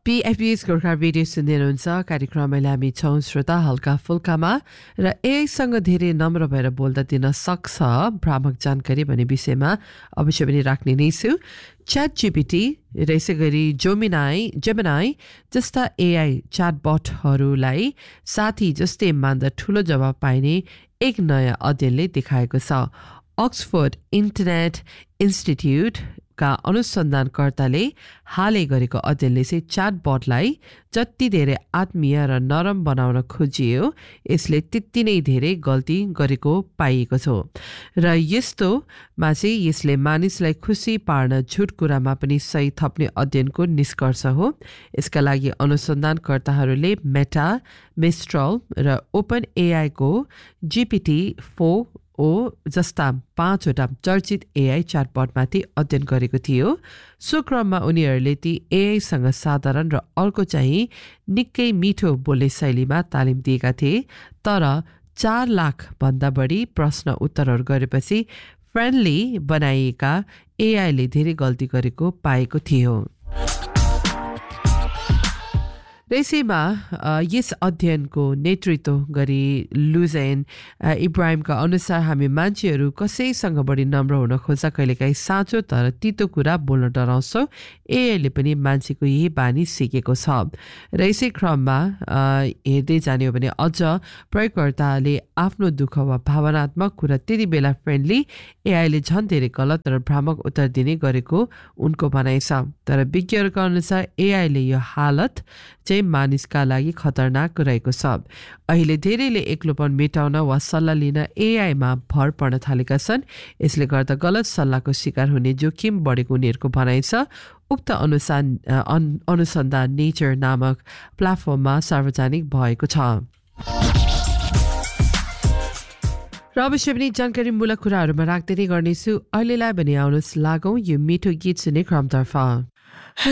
PFBS Gorkha radio सुन्दै हुनुहुन्छ। कार्यक्रममा हामी छौँ श्रोता हल्का फुल्कामा र एआईसँग धेरै नम्र भएर बोल्दा दिन सक्छ भ्रामक जानकारी भन्ने विषयमा अवश्य पनि राख्ने नै छु। च्याट जीपीटी र यसै गरी जेमिनाई जस्ता एआई च्याटबटहरूलाई साथी जस्तै मान्दा ठुलो जवाब पाइने एक नयाँ अध्ययनले देखाएको छ। अक्सफोर्ड इन्टरनेट इन्स्टिट्युट का अनुसन्धानकर्ताले हालै गरेको अध्ययनले चाहिँ च्याटबटलाई जति धेरै आत्मीय र नरम बनाउन खोजियो यसले त्यति नै धेरै गल्ती गरेको पाइएको छ र यस्तोमा चाहिँ यसले मानिसलाई खुसी पार्न झुट कुरामा पनि सही थप्ने अध्ययनको निष्कर्ष हो। यसका लागि अनुसन्धानकर्ताहरूले मेटा, मिस्ट्रल र ओपन एआईको GPT-4 जस्ता 5वटा चर्चित एआई च्याटबटमाथि अध्ययन गरेको थियो। सो क्रममा उनीहरूले ती एआईसँग साधारण र अर्को चाहिँ निकै मिठो बोल्ने शैलीमा तालिम दिएका थिए। तर 4 लाख भन्दा बढी प्रश्न उत्तरहरू गरेपछि फ्रेन्डली बनाइएका एआईले धेरै गल्ती गरेको पाएको थियो। यसैमा यस अध्ययनको नेतृत्व गरी लुजेन इब्राहिमका अनुसार हामी मान्छेहरू कसैसँग बढी नम्र हुन खोज्दा कहिलेकाहीँ साँचो तर तितो कुरा बोल्न डराउँछौँ। एआईले पनि मान्छेको यही बानी सिकेको छ र यसै क्रममा हेर्दै जाने हो भने अझ प्रयोगकर्ताले आफ्नो दुःख वा भावनात्मक कुरा त्यति बेला फ्रेन्डली एआईले झन् धेरै गलत र भ्रामक उत्तर दिने गरेको उनको भनाइ छ। तर विज्ञहरूका अनुसार एआईले यो हालत चाहिँ मानिसका लागि खतरनाक रहेको छ। अहिले धेरैले एक्लोपन मेटाउन वा सल्लाह लिन एआईमा भर पर्न थालेका छन्। यसले गर्दा गलत सल्लाहको शिकार हुने जोखिम बढेको उनीहरूको भनाइ छ। उक्त अनुसन्धान नेचर नामक प्लेटफर्ममा सार्वजनिक भएको छ। र अवश्य पनि जानकारीमूलक कुराहरूमा राख्दै गर्नेछु। अहिलेलाई भने आउनुहोस् लागौँ यो मिठो गीत सुन्ने क्रमतर्फ।